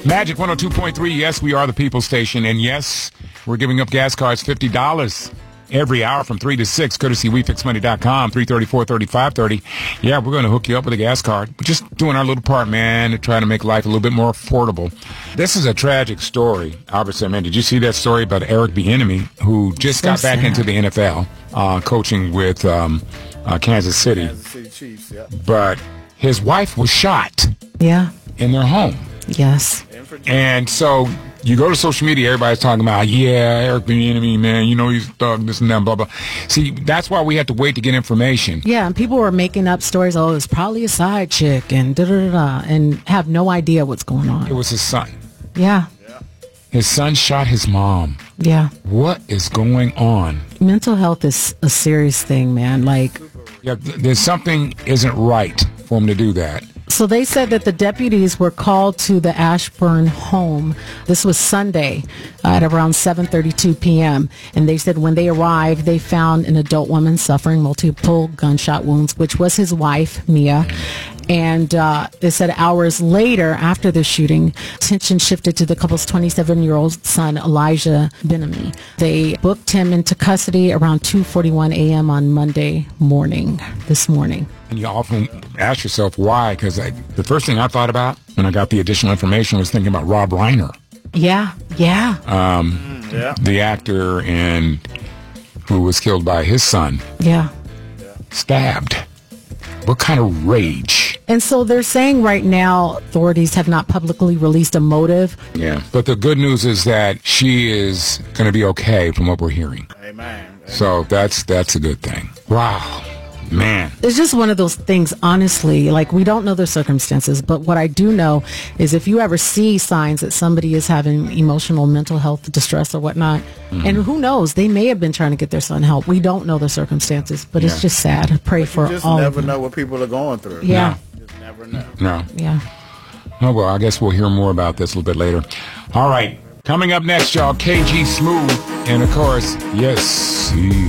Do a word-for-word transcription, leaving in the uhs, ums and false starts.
Magic one oh two point three, yes, we are the People Station, and yes, we're giving up gas cards fifty dollars every hour from three to six, courtesy we fix money dot com, three thirty, four thirty, five thirty. Yeah, we're going to hook you up with a gas card. We're just doing our little part, man, to try to make life a little bit more affordable. This is a tragic story. Albert said, man, did you see that story about Eric Bieniemy, who just So got back sad. into the N F L, uh, coaching with um, uh, Kansas City, Kansas City Chiefs, yeah. but his wife was shot Yeah. in their home. Yes. And so you go to social media, everybody's talking about, yeah, Eric Bieniemy, man, you know, he's a thug, this and that, blah, blah. See, that's why we had to wait to get information. Yeah, and people were making up stories. Oh, it's probably a side chick and da da da, da, and have no idea what's going It on. was his son. Yeah. His son shot his mom. Yeah. What is going on? Mental health is a serious thing, man. Like, Yeah, th- there's something isn't right for him to do that. so they said that the deputies were called to the Ashburn home. This was Sunday uh, at around seven thirty-two p.m. And they said when they arrived, they found an adult woman suffering multiple gunshot wounds, which was his wife, Mia. And uh, they said hours later, after the shooting, attention shifted to the couple's twenty-seven-year-old son, Elijah Bieniemy. They booked him into custody around two forty-one a.m. on Monday morning, this morning. And you often ask yourself why, because the first thing I thought about when I got the additional information was thinking about Rob Reiner, Yeah, yeah. Yeah. the actor and who was killed by his son, Yeah. stabbed. What kind of rage? And so they're saying right now authorities have not publicly released a motive. Yeah. But the good news is that she is going to be okay from what we're hearing. Amen. So that's that's a good thing. Wow. Man. It's just one of those things, honestly, like we don't know the circumstances, but what I do know is if you ever see signs that somebody is having emotional, mental health distress or whatnot, and who knows, they may have been trying to get their son help. We don't know the circumstances, but Yeah. it's just sad. I pray for Just all of never them. know what people are going through. Yeah, Just never know. No. yeah. Oh, well, I guess we'll hear more about this a little bit later. All right. Coming up next, y'all, K G Smooth. And, of course, yes, he